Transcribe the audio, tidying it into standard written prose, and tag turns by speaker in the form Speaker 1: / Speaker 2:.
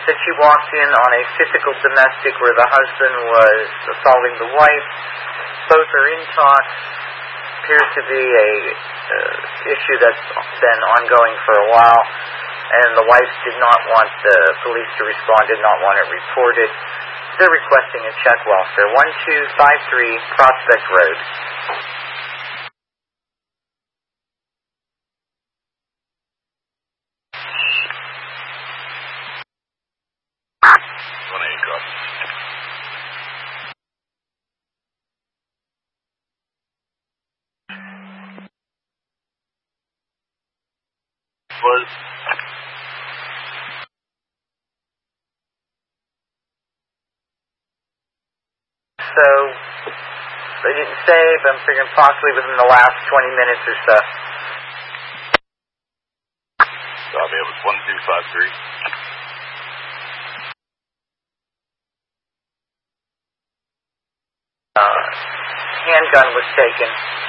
Speaker 1: Said she walked in on a physical domestic where the husband was assaulting the wife. Both are in talks. Appears to be a issue that's been ongoing for a while. And the wife did not want the police to respond, did not want it reported. They're requesting a check welfare. 1253 Prospect Road. So, they didn't say, but I'm figuring possibly within the last 20 minutes or so.
Speaker 2: I'll be able to 1253.
Speaker 1: Handgun was taken.